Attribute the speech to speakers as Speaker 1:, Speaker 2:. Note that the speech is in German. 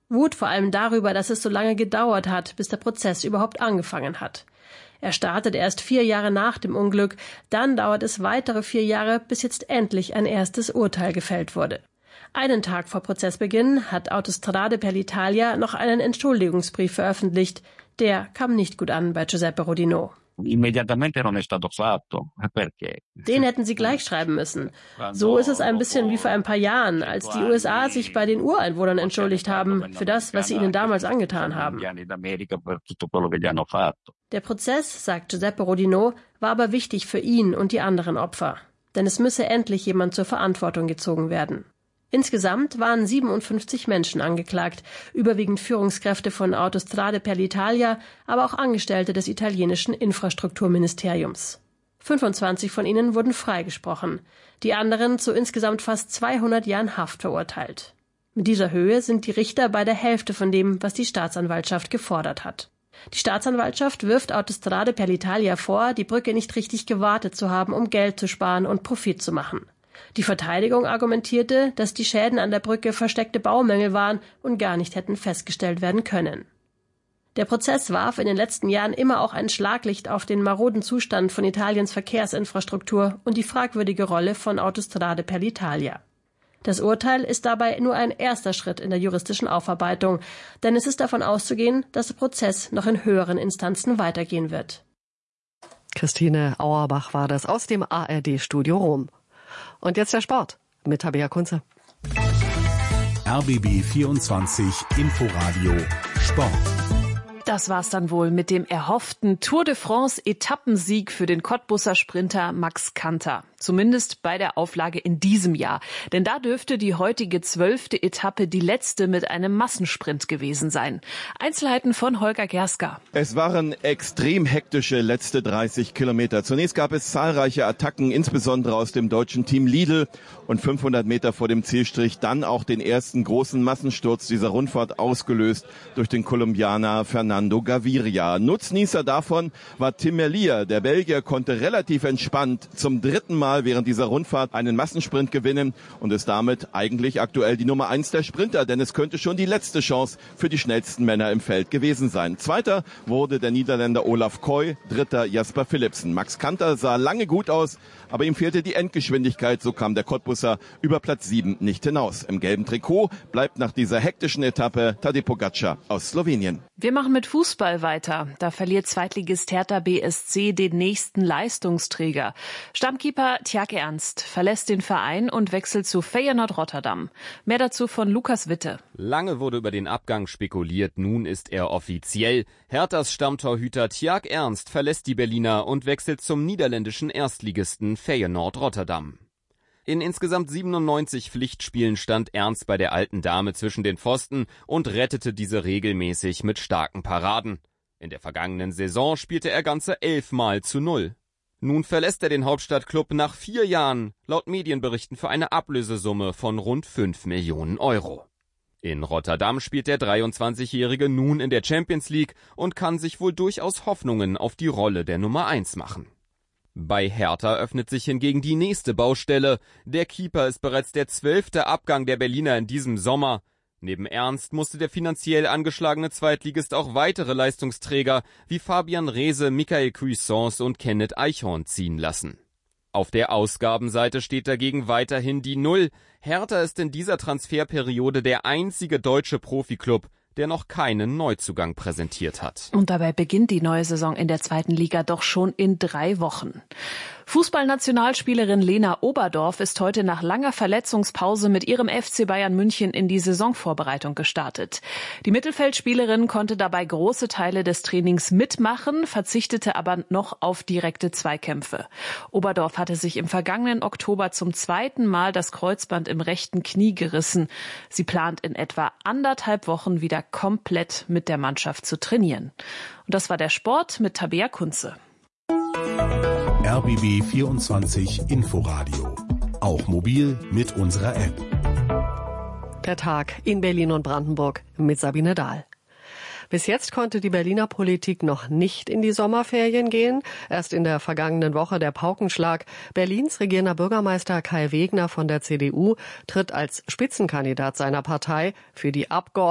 Speaker 1: Wut vor allem darüber, dass es so lange gedauert hat, bis der Prozess überhaupt angefangen hat. Er startet erst 4 Jahre nach dem Unglück, dann dauert es weitere 4 Jahre, bis jetzt endlich ein erstes Urteil gefällt wurde. Einen Tag vor Prozessbeginn hat Autostrade per l'Italia noch einen Entschuldigungsbrief veröffentlicht. Der kam nicht gut an bei Giuseppe Rodinò. Den hätten sie gleich schreiben müssen. So ist es ein bisschen wie vor ein paar Jahren, als die USA sich bei den Ureinwohnern entschuldigt haben für das, was sie ihnen damals angetan haben. Der Prozess, sagt Giuseppe Rodinò, war aber wichtig für ihn und die anderen Opfer. Denn es müsse endlich jemand zur Verantwortung gezogen werden. Insgesamt waren 57 Menschen angeklagt, überwiegend Führungskräfte von Autostrade per l'Italia, aber auch Angestellte des italienischen Infrastrukturministeriums. 25 von ihnen wurden freigesprochen, die anderen zu insgesamt fast 200 Jahren Haft verurteilt. Mit dieser Höhe sind die Richter bei der Hälfte von dem, was die Staatsanwaltschaft gefordert hat. Die Staatsanwaltschaft wirft Autostrade per l'Italia vor, die Brücke nicht richtig gewartet zu haben, um Geld zu sparen und Profit zu machen. Die Verteidigung argumentierte, dass die Schäden an der Brücke versteckte Baumängel waren und gar nicht hätten festgestellt werden können. Der Prozess warf in den letzten Jahren immer auch ein Schlaglicht auf den maroden Zustand von Italiens Verkehrsinfrastruktur und die fragwürdige Rolle von Autostrade per l'Italia. Das Urteil ist dabei nur ein erster Schritt in der juristischen Aufarbeitung, denn es ist davon auszugehen, dass der Prozess noch in höheren Instanzen weitergehen wird.
Speaker 2: Christine Auerbach war das aus dem ARD-Studio Rom. Und jetzt der Sport mit Tabea Kunze.
Speaker 3: RBB 24 Inforadio Sport.
Speaker 4: Das war's dann wohl mit dem erhofften Tour de France Etappensieg für den Cottbusser Sprinter Max Kanter. Zumindest bei der Auflage in diesem Jahr. Denn da dürfte die heutige 12. Etappe die letzte mit einem Massensprint gewesen sein. Einzelheiten von Holger Gerska.
Speaker 5: Es waren extrem hektische letzte 30 Kilometer. Zunächst gab es zahlreiche Attacken, insbesondere aus dem deutschen Team Lidl. Und 500 Meter vor dem Zielstrich dann auch den ersten großen Massensturz dieser Rundfahrt, ausgelöst durch den Kolumbianer Fernando Gaviria. Nutznießer davon war Tim Merlier. Der Belgier konnte relativ entspannt zum 3. Mal während dieser Rundfahrt einen Massensprint gewinnen und ist damit eigentlich aktuell die Nummer 1 der Sprinter, denn es könnte schon die letzte Chance für die schnellsten Männer im Feld gewesen sein. Zweiter wurde der Niederländer Olaf Koy, dritter Jasper Philipsen. Max Kanter sah lange gut aus, aber ihm fehlte die Endgeschwindigkeit, so kam der Cottbusser über Platz 7 nicht hinaus. Im gelben Trikot bleibt nach dieser hektischen Etappe Tadej Pogačar aus Slowenien.
Speaker 4: Wir machen mit Fußball weiter. Da verliert Zweitligist Hertha BSC den nächsten Leistungsträger. Stammkeeper Tjag Ernst verlässt den Verein und wechselt zu Feyenoord Rotterdam. Mehr dazu von Lukas Witte.
Speaker 6: Lange wurde über den Abgang spekuliert, nun ist er offiziell. Herthas Stammtorhüter Tjag Ernst verlässt die Berliner und wechselt zum niederländischen Erstligisten Feyenoord Rotterdam. In insgesamt 97 Pflichtspielen stand Ernst bei der alten Dame zwischen den Pfosten und rettete diese regelmäßig mit starken Paraden. In der vergangenen Saison spielte er ganze 11 Mal zu 0. Nun verlässt er den Hauptstadtklub nach 4 Jahren, laut Medienberichten für eine Ablösesumme von rund 5 Millionen Euro. In Rotterdam spielt der 23-Jährige nun in der Champions League und kann sich wohl durchaus Hoffnungen auf die Rolle der Nummer 1 machen. Bei Hertha öffnet sich hingegen die nächste Baustelle. Der Keeper ist bereits der 12. Abgang der Berliner in diesem Sommer. Neben Ernst musste der finanziell angeschlagene Zweitligist auch weitere Leistungsträger wie Fabian Reese, Michael Cuisance und Kenneth Eichhorn ziehen lassen. Auf der Ausgabenseite steht dagegen weiterhin die Null. Hertha ist in dieser Transferperiode der einzige deutsche Profiklub, der noch keinen Neuzugang präsentiert hat.
Speaker 4: Und dabei beginnt die neue Saison in der 2. Liga doch schon in 3 Wochen. Fußballnationalspielerin Lena Oberdorf ist heute nach langer Verletzungspause mit ihrem FC Bayern München in die Saisonvorbereitung gestartet. Die Mittelfeldspielerin konnte dabei große Teile des Trainings mitmachen, verzichtete aber noch auf direkte Zweikämpfe. Oberdorf hatte sich im vergangenen Oktober zum 2. Mal das Kreuzband im rechten Knie gerissen. Sie plant in etwa 1,5 Wochen wieder komplett mit der Mannschaft zu trainieren. Und das war der Sport mit Tabea Kunze.
Speaker 3: RBB 24 Inforadio. Auch mobil mit unserer App.
Speaker 2: Der Tag in Berlin und Brandenburg mit Sabine Dahl. Bis jetzt konnte die Berliner Politik noch nicht in die Sommerferien gehen. Erst in der vergangenen Woche der Paukenschlag. Berlins regierender Bürgermeister Kai Wegner von der CDU tritt als Spitzenkandidat seiner Partei für die Abgeordneten